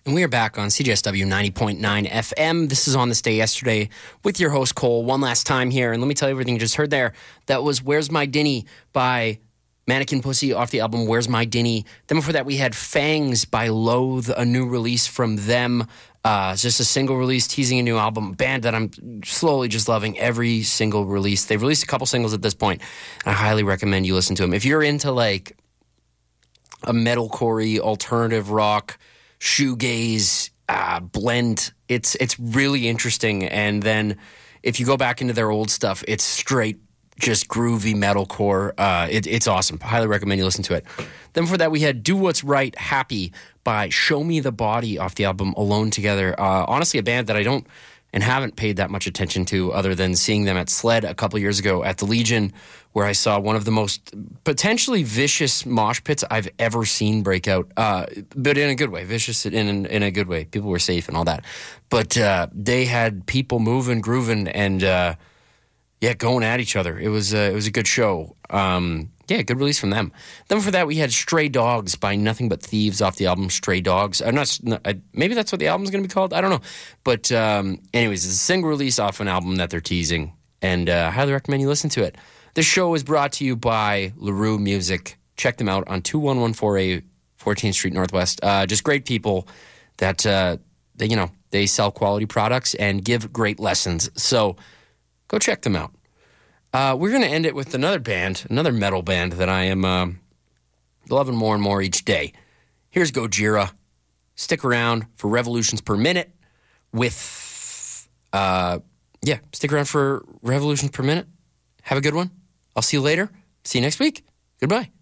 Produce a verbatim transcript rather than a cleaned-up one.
And we are back on C J S W ninety point nine F M. This is On This Day Yesterday with your host, Cole, one last time here. And let me tell you everything you just heard there. That was Where's My Dinny by Mannequin Pussy off the album Where's My Dinny. Then before that, we had Fangs by Loathe, a new release from them. Uh, it's just a single release teasing a new album. Band that I'm slowly just loving every single release. They've released a couple singles at this point. I highly recommend you listen to them. If you're into like a metalcore, alternative rock, shoegaze uh, blend, it's it's really interesting. And then if you go back into their old stuff, it's straight just groovy metalcore. Uh, it, it's awesome. Highly recommend you listen to it. Then for that, we had Do What's Right, Happy by Show Me the Body off the album Alone Together. Uh, honestly, a band that I don't and haven't paid that much attention to other than seeing them at Sled a couple years ago at the Legion, where I saw one of the most potentially vicious mosh pits I've ever seen break out, uh, but in a good way, vicious in in a good way. People were safe and all that. But uh, they had people moving, grooving, and uh, yeah, going at each other. It was, uh, it was a good show. Um, yeah, good release from them. Then for that, we had Stray Dogs by Nothing But Thieves off the album Stray Dogs. I'm not, I, maybe that's what the album's going to be called. I don't know. But um, anyways, it's a single release off an album that they're teasing, and uh, I highly recommend you listen to it. This show is brought to you by LaRue Music. Check them out on two one one four A fourteenth Street Northwest. Uh, just great people that, uh, they, you know, they sell quality products and give great lessons. So go check them out. Uh, we're going to end it with another band, another metal band that I am uh, loving more and more each day. Here's Gojira. Stick around for Revolutions Per Minute with, uh, yeah, stick around for Revolutions Per Minute. Have a good one. I'll see you later. See you next week. Goodbye.